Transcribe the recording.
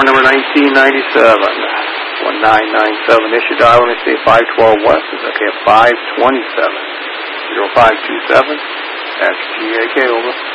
War number 1997. 1997. Issue dial, let me see, 512 West is okay, 527. 0527. That's GAK, over.